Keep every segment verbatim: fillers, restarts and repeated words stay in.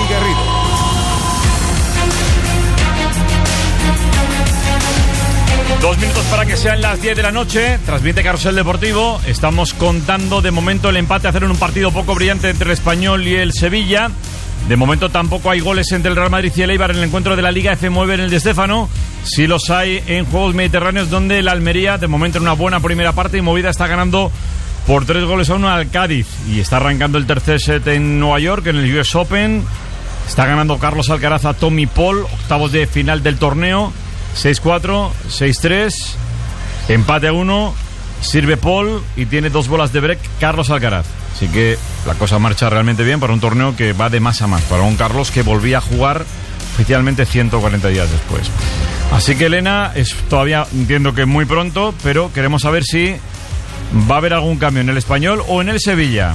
Garrido. Dos minutos para que sean las diez de la noche. Transmite Carrusel Deportivo. Estamos contando de momento el empate a cero en un partido poco brillante entre el Español y el Sevilla. De momento tampoco hay goles entre el Real Madrid y el Eibar en el encuentro de la Liga F nueve en el de Stéfano. Sí los hay en Juegos Mediterráneos, donde el Almería, de momento en una buena primera parte y movida, está ganando por tres goles a uno al Cádiz. Y está arrancando el tercer set en Nueva York, en el U S Open. Está ganando Carlos Alcaraz a Tommy Paul, octavos de final del torneo. seis cuatro, seis tres, empate a uno, sirve Paul y tiene dos bolas de break Carlos Alcaraz. Así que la cosa marcha realmente bien para un torneo que va de más a más, para un Carlos que volvía a jugar oficialmente ciento cuarenta días después. Así que, Elena, es todavía, entiendo que muy pronto, pero queremos saber si va a haber algún cambio en el Español o en el Sevilla.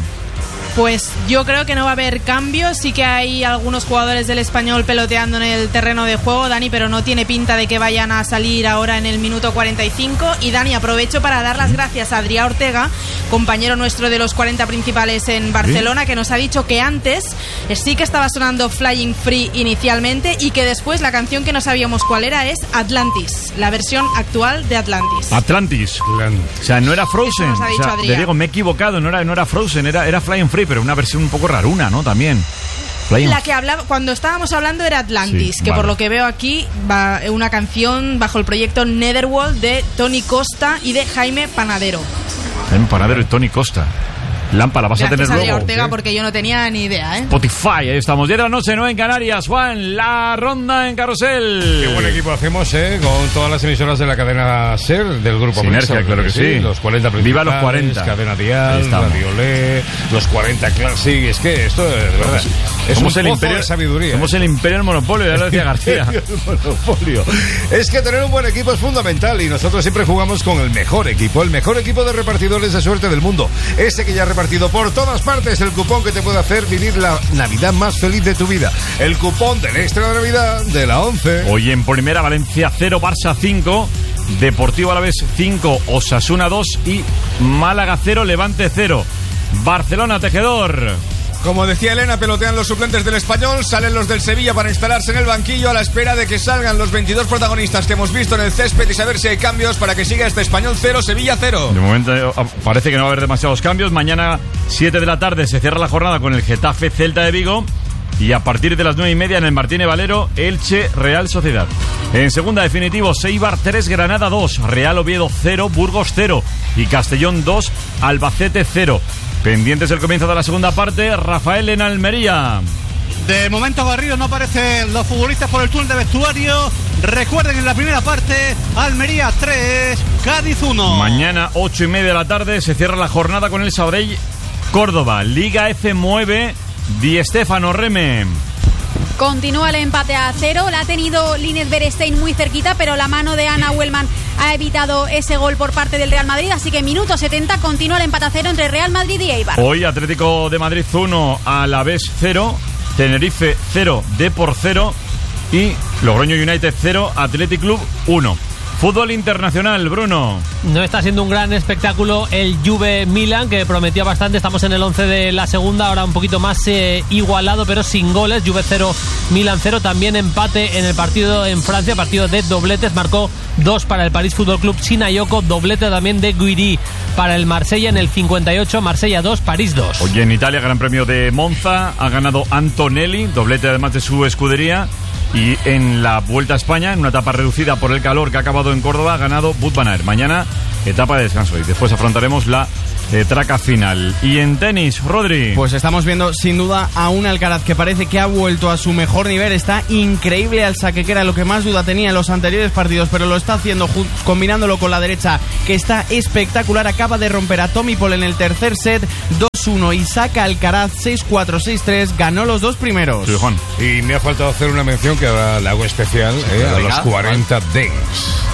Pues yo creo que no va a haber cambios. Sí que hay algunos jugadores del Español peloteando en el terreno de juego, Dani, pero no tiene pinta de que vayan a salir ahora en el minuto cuarenta y cinco. Y Dani, aprovecho para dar las gracias a Adrià Ortega, compañero nuestro de los cuarenta principales en Barcelona, ¿sí?, que nos ha dicho que antes sí que estaba sonando Flying Free inicialmente y que después la canción que no sabíamos cuál era es Atlantis, la versión actual de Atlantis. Atlantis. Atlantis. O sea, no era Frozen. Eso nos ha dicho o sea, Adrià. le digo, me he equivocado, no era, no era Frozen, era, era Flying Free, pero una versión un poco raruna, ¿no? También. Flying. La que hablaba cuando estábamos hablando era Atlantis, Sí, que vale. por lo que veo aquí va una canción bajo el proyecto Netherworld de Tony Costa y de Jaime Panadero. Jaime Panadero y Tony Costa. Lampa, la vas Gracias a tener a Adrià luego. Ortega, ¿sí? porque yo no tenía ni idea, ¿eh? Spotify, ahí estamos. diez de la noche, nueve en Canarias. Juan, la ronda en Carrusel. Qué buen equipo hacemos, ¿eh? Con todas las emisoras de la cadena SER, del grupo Sinergia, Mixer, claro que sí. Los cuarenta principales. Viva los cuarenta. Cadena Ahí Dial, estamos. Radio Le, los cuarenta Classic. Es que esto, de verdad, es Somos un el pozo imperio de sabiduría. Somos el imperio del monopolio, ya lo decía García. El monopolio. Es que tener un buen equipo es fundamental y nosotros siempre jugamos con el mejor equipo, el mejor equipo de repartidores de suerte del mundo. Ese que ya ha repartido por todas partes el cupón que te puede hacer vivir la Navidad más feliz de tu vida. El cupón del Extra de Navidad de la once. Hoy en primera, Valencia cero, Barça cinco, Deportivo Alavés cinco, Osasuna dos y Málaga cero, Levante cero. Barcelona, Tejedor. Como decía Elena, pelotean los suplentes del Español, salen los del Sevilla para instalarse en el banquillo a la espera de que salgan los veintidós protagonistas que hemos visto en el césped y saber si hay cambios para que siga este Español cero, Sevilla cero. De momento eh, parece que no va a haber demasiados cambios. Mañana, siete de la tarde, se cierra la jornada con el Getafe Celta de Vigo. Y a partir de las nueve y media en el Martínez Valero, Elche Real Sociedad. En segunda, definitivo, Eibar tres, Granada dos, Real Oviedo cero, Burgos cero y Castellón dos, Albacete cero. Pendientes el comienzo de la segunda parte, Rafael en Almería. De momento Garrido no aparecen los futbolistas por el túnel de vestuario. Recuerden, en la primera parte, Almería tres, Cádiz uno. Mañana, ocho y media de la tarde, se cierra la jornada con el Sabadell Córdoba. Liga F nueve, Di Stéfano, Reme. Continúa el empate a cero. La ha tenido Linez Berestein muy cerquita, pero la mano de Ana Huelman ha evitado ese gol por parte del Real Madrid. Así que minuto setenta, continúa el empate a cero entre Real Madrid y Eibar. Hoy Atlético de Madrid uno, Alavés cero, Tenerife cero, Depor cero y Logroño United cero, Athletic Club uno. Fútbol internacional, Bruno. No está siendo un gran espectáculo el Juve Milan, que prometía bastante. Estamos en el once de la segunda, ahora un poquito más eh, igualado, pero sin goles. Juve cero, Milan cero. También empate en el partido en Francia, partido de dobletes. Marcó dos para el París Fútbol Club Sinayoko, doblete también de Guiri para el Marsella en el cincuenta y ocho. Marsella dos, París dos. Hoy en Italia, Gran Premio de Monza, ha ganado Antonelli, doblete además de su escudería. Y en la Vuelta a España, en una etapa reducida por el calor que ha acabado en Córdoba, ha ganado Wout van Aert. Mañana, etapa de descanso y después afrontaremos la eh, traca final. Y en tenis, Rodri. Pues estamos viendo sin duda a un Alcaraz que parece que ha vuelto a su mejor nivel. Está increíble al saque, que era lo que más duda tenía en los anteriores partidos, pero lo está haciendo combinándolo con la derecha, que está espectacular. Acaba de romper a Tommy Paul en el tercer set, dos uno, y saca Alcaraz seis cuatro, seis tres. Ganó los dos primeros. Sí, Juan. Y me ha faltado hacer una mención que ahora le hago especial, eh, a los cuarenta Dance.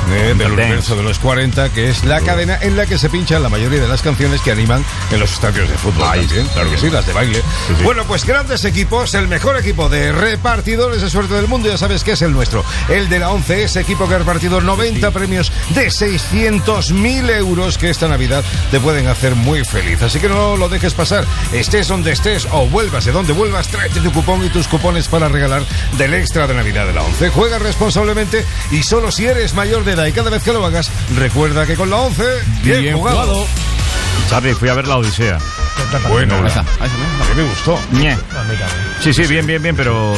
eh, del universo de los cuarenta, que es la cadena en la que se pinchan la mayoría de las canciones que animan en los estadios de fútbol. Ay, también, claro que sí, las de baile. Sí, sí. Bueno, pues grandes equipos, el mejor equipo de repartidores de suerte del mundo, ya sabes que es el nuestro, el de la ONCE, ese equipo que ha repartido noventa premios de seiscientos mil euros que esta Navidad te pueden hacer muy feliz. Así que no lo dejes pasar, estés donde estés o vuelvas de donde vuelvas, tráete tu cupón y tus cupones para regalar del extra de Navidad de la ONCE. Juega responsablemente y solo si eres mayor de edad, y cada vez que lo hagas, recuerda que con la ONCE, bien, bien jugado. jugado. Charlie, fui a ver La Odisea. Bueno, no, esa. a mí me gustó. Ñe. Sí, sí, bien, bien, bien, pero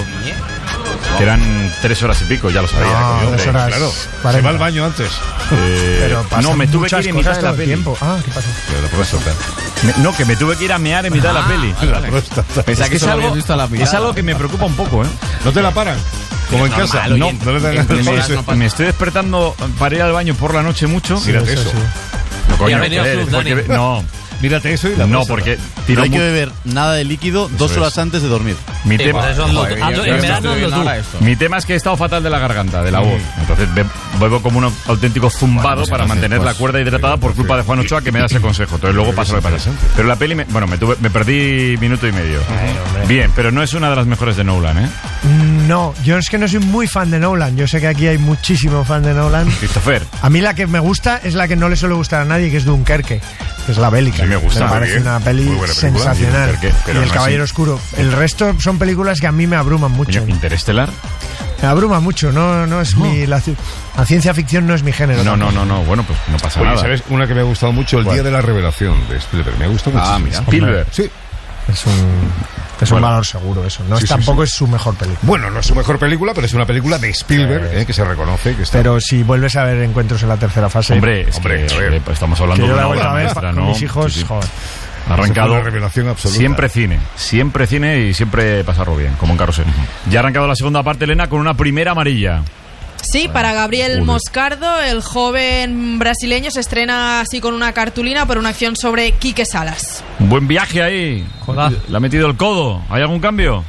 que eran tres horas y pico, ya lo sabía. No, ¿eh? tres horas. Claro, cuarenta. se va al baño antes. Eh, Pero pasan no, me tuve que muchas ir en mitad cosas de la todo el peli. tiempo. Ah, ¿qué pasa? Pero lo puedes soltar. Me- no, que me tuve que ir a mear en mitad de la peli. La próstata. Pensaba Es que es solo algo, habías visto a la es mirada. algo que me preocupa un poco, ¿eh? ¿No te la paran? Como en normal, casa. oye, No, en- no le dan en- en- ganas. en- Me, me estoy despertando para ir al baño por la noche mucho. Mírate eso, eso. sí. No, coño, Y ha venido joder, Club, es porque- Dani. no, Mírate eso y la no, próstata. porque No tiro hay que mu- beber nada de líquido dos Eso horas es. antes de dormir. mi Sí, tema. por eso hazlo- Joder, hazlo- yo- en yo verano estoy hazlo viendo tú. ahora esto. Mi tema es que he estado fatal de la garganta, de la voz. Entonces be- vuelvo como un auténtico zumbado para mantener la cuerda hidratada por culpa de Juan Ochoa, que me da ese consejo. Entonces luego pasa lo que pasa. Pero la peli, me, bueno, me, tuve, me perdí minuto y medio. Bien, pero no es una de las mejores de Nolan, ¿eh? No, yo es que no soy muy fan de Nolan. Yo sé que aquí hay muchísimo fan de Nolan. Christopher. A mí la que me gusta es la que no le suele gustar a nadie, que es Dunkerque, que es la bélica. Sí, me gusta, muy parece bien. una peli Muy buena película. sensacional. Dunkerque, pero y El no Caballero así. Oscuro. El resto son películas que a mí me abruman mucho. Coño, Interestelar. Me abruma mucho, no, no es mi... La, ci- la ciencia ficción no es mi género. No, no, tampoco. no, no. Bueno, pues no pasa Oye, nada. ¿sabes? Una que me ha gustado mucho, El ¿Cuál? Día de la Revelación de Spielberg. Me ha gustado mucho. Ah, mira. Spielberg. Sí. Es un, es un Bueno. valor seguro eso. No Sí, es, sí, tampoco sí. es su mejor película. Bueno, no es su mejor película, pero es una película de Spielberg, eh, que se reconoce que está... Pero si vuelves a ver Encuentros en la tercera fase... Hombre, es Hombre, que, a ver. eh, pues estamos que hablando yo de la he una vuelto obra a ver maestra, con ¿no? mis hijos, Sí, sí. joder. Ha arrancado Una revelación absoluta. siempre cine, siempre cine y siempre pasarlo bien, como en Carrusel. Ya ha arrancado la segunda parte, Elena, con una primera amarilla. Sí, para Gabriel Joder. Moscardo, el joven brasileño se estrena así con una cartulina por una acción sobre Quique Salas. Un buen viaje ahí. Joder. Le ha metido el codo. ¿Hay algún cambio?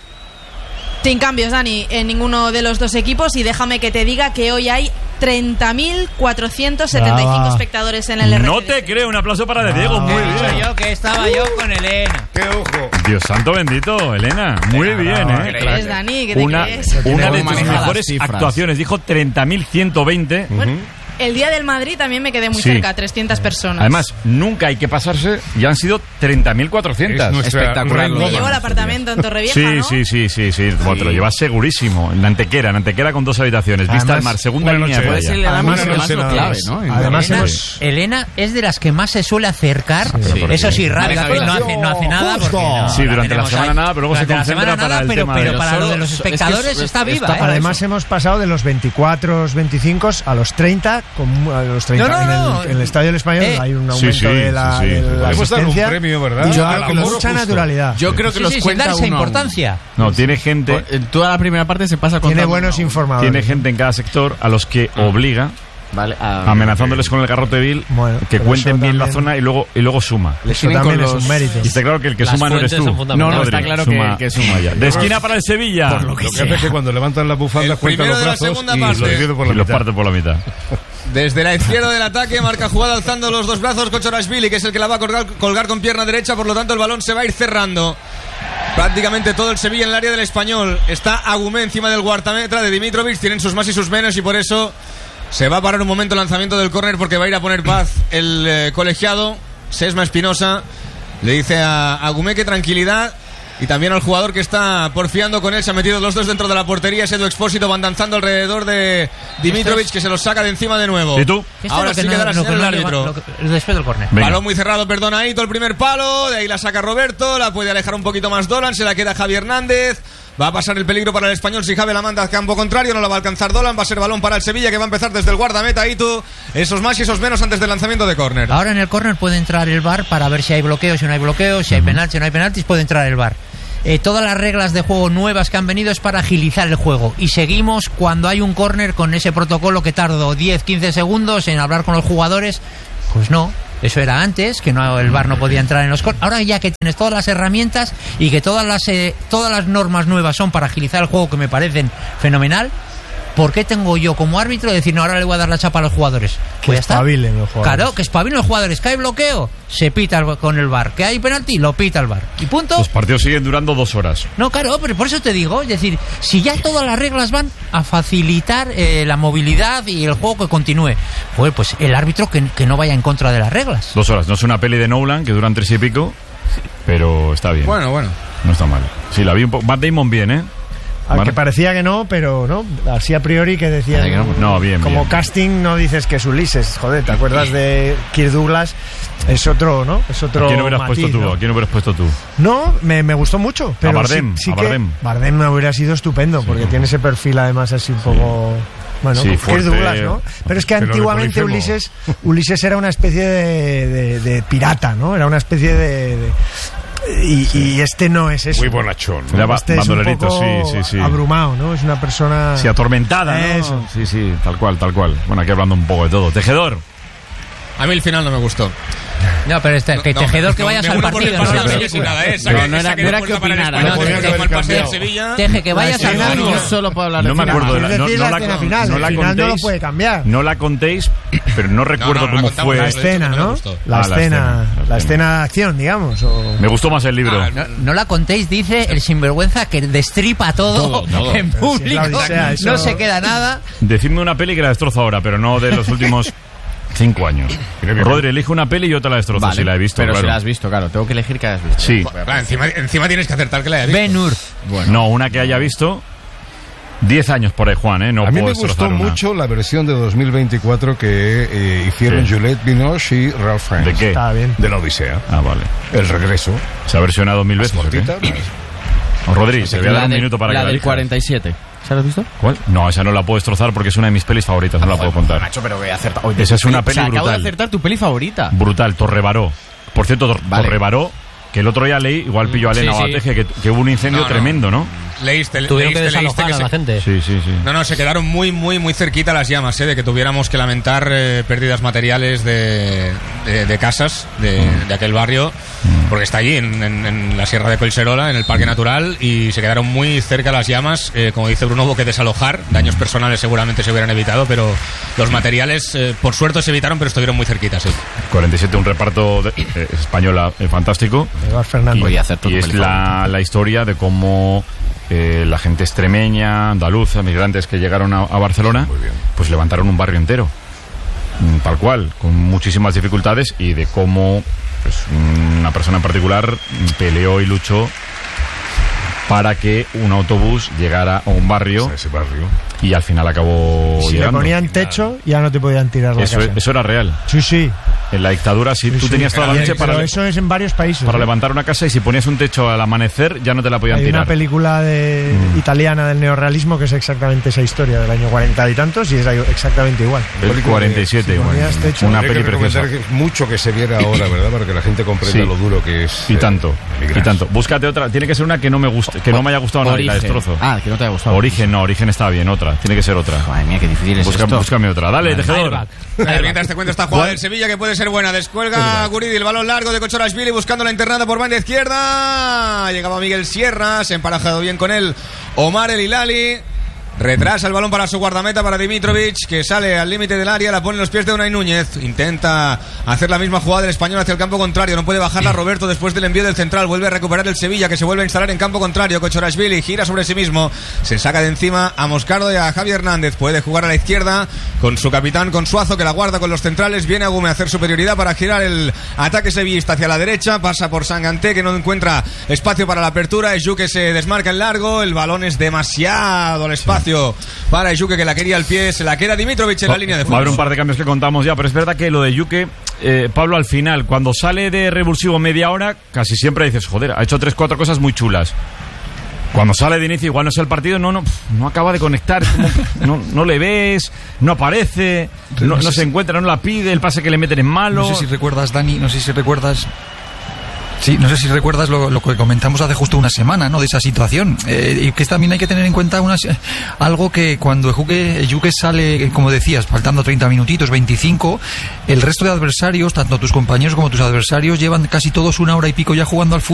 Sin cambios, Dani, en ninguno de los dos equipos, y déjame que te diga que hoy hay treinta mil cuatrocientos setenta y cinco Brava. espectadores en el R T D. No te creo. Un aplauso para De Diego. Muy bien. yo que estaba yo con Elena. ¡Qué ojo! Dios santo bendito, Elena. Muy bien, ¿Qué ¿eh? crees, Dani? ¿Qué te Una, crees? una de Cómo tus maneja las mejores cifras. actuaciones. Dijo treinta mil ciento veinte. Bueno, el día del Madrid también me quedé muy Sí. cerca, trescientas personas. Además, nunca hay que pasarse. Ya han sido treinta mil cuatrocientas. Es nuestra Espectacular. Red me Roma. llevo al apartamento en Torrevieja, Sí, ¿no? sí, sí, sí, sí. Bueno, te lo llevas segurísimo. En Antequera, en Antequera con dos habitaciones. Vista Además, al mar, segunda una línea de noche- playa. Puede ser Además, además, no más sé lo nada clave, más. ¿no? Además, Elena, hemos... Elena es de las que más se suele acercar. Sí. Eso sí, rápido, Maneja no hace, no hace nada. Porque no, Sí, la durante la tenemos semana ahí. nada, pero luego se Durante la concentra semana para nada, el pero, tema pero de- para Solo- lo de los es que espectadores es- está viva, está ¿eh? Además hemos pasado de los veinticuatro, veinticinco a los treinta, con, a los treinta. No, no, en, el, no. en el Estadio del Español Eh, hay un sí, aumento sí, de la, sí, sí. de la Hemos dado un asistencia. premio, ¿verdad? Yo Al creo que aforo con mucha justo. naturalidad. Yo creo que Sí, los sí, sin cuenta dar esa uno a uno. importancia. No, tiene gente, En toda la primera parte se pasa con Tiene buenos informadores. tiene gente en cada sector a los que obliga, Vale, a- amenazándoles con el garrote vil, Bueno, que pero cuenten eso bien la también- zona y luego y luego suma. les Eso tienen con también es los... un mérito. Y está claro que el que Las suma no eres fuentes tú. son fundamentales. No, no, Rodri, está claro que- suma- que suma ya. De esquina para el Sevilla. Por lo que Lo que hace es que cuando levantan las bufandas El cuentan primero los de la brazos segunda y parte. los divide por la Y los mitad. parte por la mitad. Desde la izquierda del ataque, marca jugada alzando los dos brazos Kochorashvili, que es el que la va a colgar, colgar con pierna derecha, por lo tanto el balón se va a ir cerrando. Prácticamente todo el Sevilla en el área del Español. Está Agumé encima del guardametra de Dimitrovic, tienen sus más y sus menos y por eso se va a parar un momento el lanzamiento del córner porque va a ir a poner paz el eh, colegiado. Sesma Espinosa le dice a Agumé que tranquilidad. Y también al jugador que está porfiando con él. Se han metido los dos dentro de la portería. Es Edu Expósito, van danzando alrededor de Dimitrovic, que se los saca de encima de nuevo. ¿Y tú? Esto Ahora es lo sí que que no- da la lo que señal el no le va- árbitro. lo que- después del córner. Venga. Balón muy cerrado, perdona Aito, el primer palo. De ahí la saca Roberto. La puede alejar un poquito más Dolan. Se la queda Javi Hernández. Va a pasar el peligro para el Español si Javi la manda al campo contrario. No la va a alcanzar Dolan. Va a ser balón para el Sevilla, que va a empezar desde el guardameta Aito. Esos más y esos menos antes del lanzamiento de córner. Ahora en el córner puede entrar el V A R para ver si hay bloqueos, si no hay bloqueos, si hay penaltis, si no hay penaltis, puede entrar el V A R. Eh, todas las reglas de juego nuevas que han venido es para agilizar el juego. Y seguimos cuando hay un córner con ese protocolo que tardó diez quince segundos en hablar con los jugadores. Pues no, eso era antes, que no, el V A R no podía entrar en los córneres. Ahora ya que tienes todas las herramientas y que todas las, eh, todas las normas nuevas son para agilizar el juego, que me parecen fenomenal, ¿por qué tengo yo como árbitro decir, no, ahora le voy a dar la chapa a los jugadores? Que Pues ya está. espabilen los jugadores. Claro, que espabilen los jugadores. Que hay bloqueo, se pita el- con el V A R. Que hay penalti, lo pita el V A R. Y punto. Los partidos siguen durando dos horas. No, claro, pero por eso te digo, es decir, si ya todas las reglas van a facilitar eh, la movilidad y el juego que continúe, pues, pues el árbitro que, que no vaya en contra de las reglas. Dos horas. No es una peli de Nolan que duran tres y pico, pero está bien. Bueno, bueno. No está mal. Sí, la vi un poco. Matt Damon bien, ¿eh? Al Mar- que parecía que no, pero no, así a priori que decía Parece que no. No, bien, como bien. casting no dices que es Ulises, joder, ¿te acuerdas de Kirk Douglas? Es otro, ¿no? Es otro ¿A quién hubieras matiz, puesto tú? ¿no? ¿A quién hubieras puesto tú? No, me, me gustó mucho, pero Bardem, sí, sí a que Bardem. Bardem me hubiera sido estupendo, porque tiene ese perfil además así un poco... Bueno, Sí, como fuerte. Kirk Douglas, ¿no? Pero es que Pero de antiguamente Polifemo. Ulises Ulises era una especie de, de- de pirata, ¿no? Era una especie de... de- y, y este no es eso. Muy bonachón, ¿no? Ya va- Este es un bandolerito, poco sí, sí, sí. abrumado, ¿no? Es una persona... Sí, atormentada, ¿no? Eso. Sí, sí, tal cual, tal cual. Bueno, aquí hablando un poco de todo. Tejedor. A mí el final no me gustó. No, pero este, que No, Tejedor que no, vayas me al uno por el partido, no pase la del Sevilla película. sin nada, ¿eh? No, Saque- no era- saque no de era puerta que para el opinara, español, no, que podía como haber el pase del cambiado. Sevilla. Teje, que vayas La al escena partido. no- Solo puedo hablar No de me final. acuerdo de la, Es no, decir, no la la, escena final, no el la final no lo contéis, puede cambiar. No la contéis, pero no recuerdo no la cómo contamos, fue. La Pues, de hecho, escena, no me ¿no? gustó. La Ah, la escena, escena, la la escena. escena de acción, digamos. O... Me gustó más el libro. Ah, No, no la contéis, dice el sinvergüenza que destripa todo, Todo, todo. en Pero si es público. la Odisea, eso- No se queda nada. Decidme una peli que la destrozo ahora, pero no de los últimos cinco años. Rodri, elige una peli y yo te la destrozo, Vale, si la he visto, pero claro. si la has visto, claro. Tengo que elegir que hayas visto. Sí. Claro, encima, encima tienes que acertar que la haya visto. Ben Hur. No, una que haya visto. Diez años por ahí, Juan, ¿eh? No A mí puedo me gustó destrozar una. mucho la versión de dos mil veinticuatro que eh, hicieron Sí. Juliette Binoche y Ralph Fiennes. ¿De qué? Está bien. De la Odisea. Ah, vale. El regreso. ¿Se ha versionado mil veces? ¿o qué? Cortita. Rodri, se voy a dar La un del- minuto para la que la del elijas. cuarenta y siete. ¿Se la has visto? ¿Cuál? No, esa no la puedo destrozar porque es una de mis pelis favoritas, no la puedo contar. Macho, pero voy a acertar. Oye, Esa es una o peli sea, acabo de brutal. acertar tu peli favorita. Brutal, Torrebaró. Por cierto, Tor- Vale. Torrebaró, que el otro día leí, igual pillo a Elena Sí, o a sí. Teje, que, que hubo un incendio No, no. tremendo, ¿no? Leíste, le- Tuvieron que leíste, leíste desalojar que a se- la gente. Sí, sí, sí. No, no, se quedaron muy, muy, muy cerquita las llamas, ¿eh? De que tuviéramos que lamentar eh, pérdidas materiales de, de, de casas de, de aquel barrio, porque está allí, en, en- en la Sierra de Collserola, en el Parque Natural, y se quedaron muy cerca las llamas. Eh, como dice Bruno, hubo que desalojar. Daños personales seguramente se hubieran evitado, pero los materiales, eh, por suerte, se evitaron, pero estuvieron muy cerquitas, sí. cuarenta y siete, un reparto de- eh, española eh, fantástico. Eduardo Fernández. Y, Voy a hacer tu y es peli la, la historia de cómo eh, la gente extremeña, andaluza, migrantes que llegaron a, a Barcelona, pues levantaron un barrio entero. Mm, Tal cual, con muchísimas dificultades, y de cómo pues, una persona en particular mm, peleó y luchó para que un autobús llegara a un barrio, A ese barrio. y al final acabó Si le llegando. ponían techo, ya no te podían tirar la Eso, casa. eso era real. Sí, sí. En la dictadura, sí, Sí, tú sí. tenías toda la Pero noche para, le- eso es en varios países. para ¿eh? levantar una casa, y si ponías un techo al amanecer ya no te la podían Hay tirar. una película de, Mm. italiana del neorrealismo que es exactamente esa historia del año cuarenta y tantos y es exactamente igual. El cuarenta y siete, Si igual. ponías techo- Una Habría peli que recomendar preciosa. que mucho que se viera ahora, ¿verdad? Para que la gente comprenda Sí. lo duro que es. Y eh, tanto, emigrar. y tanto. Búscate otra. Tiene que ser una que no me guste, que no me haya gustado nada y la Origen. destrozo. Ah, que no te haya gustado. Origen, no, Origen está bien, otra. Tiene que ser otra. Madre mía, qué difícil es Busca- esto. búscame otra. Dale, tejedor. Airbag. Eh, mientras te cuento esta jugada del Sevilla que puede ser buena. Descuelga Guridi, el balón largo de Kochorashvili buscando la internada por banda izquierda. Llegaba Miguel Sierra, se ha emparejado bien con él Omar El Hilali. Retrasa el balón para su guardameta, para Dimitrovic, que sale al límite del área, la pone en los pies de Unai Núñez. Intenta hacer la misma jugada del español hacia el campo contrario. No puede bajarla Roberto después del envío del central. Vuelve a recuperar el Sevilla, que se vuelve a instalar en campo contrario. Kochorashvili gira sobre sí mismo. Se saca de encima a Moscardo y a Javi Hernández. Puede jugar a la izquierda con su capitán, con Suazo, que la guarda con los centrales. Viene Agume a hacer superioridad para girar el ataque sevillista hacia la derecha. Pasa por Sanganté, que no encuentra espacio para la apertura. Ejuke que se desmarca en largo. El balón es demasiado el espacio para Ejuke, que la quería al pie. Se la queda Dimitrovic en la línea de Va a haber un fondo. par de cambios que contamos ya, pero es verdad que lo de Yuke, eh, Pablo, al final, cuando sale de revulsivo media hora, casi siempre dices, joder, ha hecho tres, cuatro cosas muy chulas. Cuando sale de inicio, igual no es el partido, no, no, no acaba de conectar, es como, no, no le ves, no aparece, no, no se encuentra, no la pide, el pase que le meten es malo. No sé si recuerdas, Dani, no sé si recuerdas... Sí, no sé si recuerdas lo, lo que comentamos hace justo una semana, ¿no? De esa situación. Eh, y que también hay que tener en cuenta unas, eh, algo que cuando Ejuke, Ejuke sale, eh, como decías, faltando treinta minutitos, veinticinco, el resto de adversarios, tanto tus compañeros como tus adversarios, llevan casi todos una hora y pico ya jugando al fútbol.